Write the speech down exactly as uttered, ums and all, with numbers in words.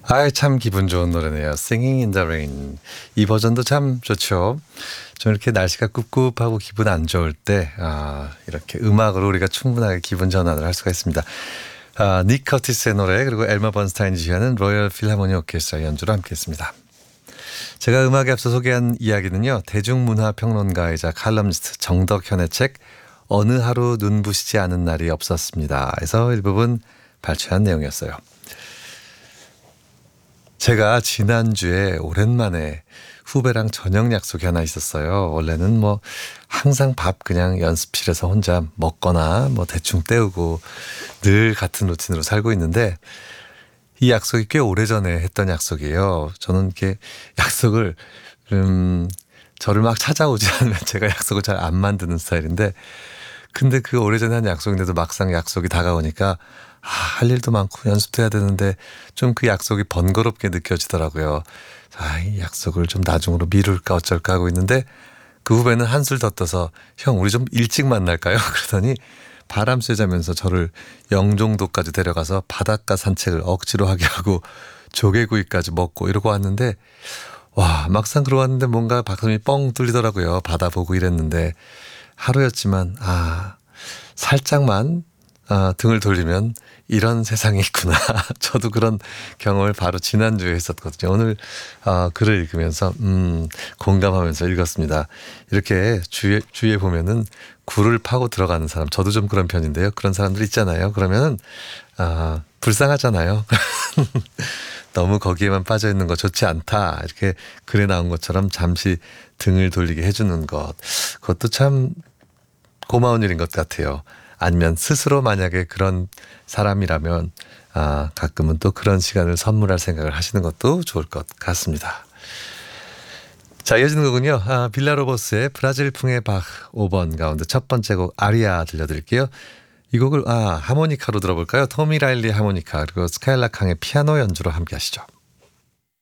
아이 참 기분 좋은 노래네요. Singing in the Rain. 이 버전도 참 좋죠. 좀 이렇게 날씨가 꿉꿉하고 기분 안 좋을 때 아, 이렇게 음악으로 우리가 충분하게 기분 전환을 할 수가 있습니다. 아, 닉 커티스의 노래 그리고 엘마 번스타인이 지휘하는 로열 필하모니 오케스트라 연주로 함께했습니다. 제가 음악에 앞서 소개한 이야기는요. 대중문화 평론가이자 칼럼니스트 정덕현의 책 어느 하루 눈부시지 않은 날이 없었습니다. 에서 일부분 발췌한 내용이었어요. 제가 지난주에 오랜만에 후배랑 저녁 약속이 하나 있었어요. 원래는 뭐 항상 밥 그냥 연습실에서 혼자 먹거나 뭐 대충 때우고 늘 같은 루틴으로 살고 있는데 이 약속이 꽤 오래전에 했던 약속이에요. 저는 이렇게 약속을 음 저를 막 찾아오지 않으면 제가 약속을 잘 안 만드는 스타일인데 근데 그 오래전에 한 약속인데도 막상 약속이 다가오니까 아, 할 일도 많고 연습도 해야 되는데 좀 그 약속이 번거롭게 느껴지더라고요. 아, 이 약속을 좀 나중으로 미룰까 어쩔까 하고 있는데 그 후배는 한술 더 떠서 형 우리 좀 일찍 만날까요? 그러더니 바람 쐬자면서 저를 영종도까지 데려가서 바닷가 산책을 억지로 하게 하고 조개구이까지 먹고 이러고 왔는데 와 막상 그러고 왔는데 뭔가 가슴이 뻥 뚫리더라고요. 바다 보고 이랬는데 하루였지만 아 살짝만 아, 등을 돌리면 이런 세상이 있구나. 저도 그런 경험을 바로 지난주에 했었거든요. 오늘 어, 글을 읽으면서 음, 공감하면서 읽었습니다. 이렇게 주위에, 주위에 보면은 굴을 파고 들어가는 사람 저도 좀 그런 편인데요. 그런 사람들 있잖아요. 그러면은 아, 불쌍하잖아요. 너무 거기에만 빠져 있는 거 좋지 않다. 이렇게 글에 나온 것처럼 잠시 등을 돌리게 해주는 것. 그것도 참 고마운 일인 것 같아요. 아니면 스스로 만약에 그런 사람이라면 아, 가끔은 또 그런 시간을 선물할 생각을 하시는 것도 좋을 것 같습니다. 자, 이어지는 곡은요. 아, 빌라로버스의 브라질풍의 박 오 번 가운데 첫 번째 곡 아리아 들려드릴게요. 이 곡을 아, 하모니카로 들어볼까요? 토미 라일리 하모니카 그리고 스카일라 캉의 피아노 연주로 함께 하시죠.